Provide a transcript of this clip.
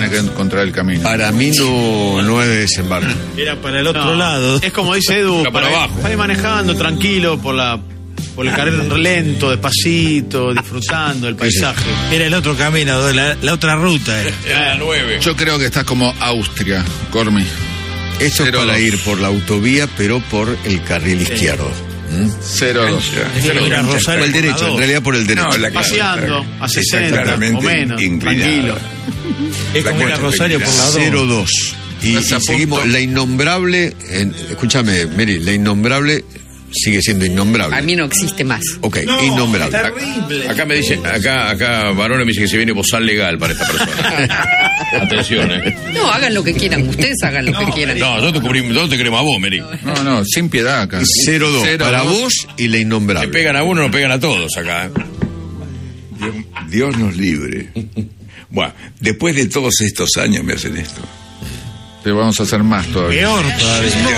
tenés que encontrar el camino. Para mí no es de desembarco. Era para el otro lado. Es como dice Edu, para abajo. Para ir manejando tranquilo por el carril lento, despacito, disfrutando del paisaje. Era el otro camino, la otra ruta era. Era la 9. Yo creo que estás como Austria, Cormi. Esto es para 0-2. ir por la autovía, pero por el carril izquierdo. 0-2. Era Rosario Por el por derecho, la en dos. realidad por el derecho. No, la Paseando a 60 o claramente menos, inclinada. tranquilo. Es como ir a Rosario por la 2. 0-2. Y Estás a seguimos, punto. la innombrable, escúchame, Mary, la innombrable sigue siendo innombrable. A mí no existe más. Ok, innombrable. Acá me dice, acá Barone me dice que se viene bozal legal para esta persona. Atención, No, hagan lo que quieran. Ustedes hagan lo que quieran. No, yo te queremos a vos, Meri. No, sin piedad acá. 0-2 para vos y la Te innombrable. pegan a uno, nos pegan a todos acá. Dios nos libre. Bueno, después de todos estos años me hacen esto. Te vamos a hacer más todavía. Peor todavía.